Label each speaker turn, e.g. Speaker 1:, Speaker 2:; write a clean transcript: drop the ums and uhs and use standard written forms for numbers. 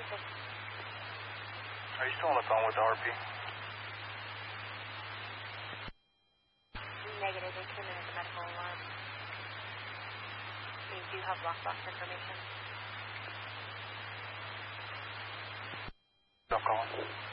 Speaker 1: Are you still on the phone with the RP?
Speaker 2: Negative, they came in as a medical alarm. We do have lockbox information.
Speaker 1: Stop calling.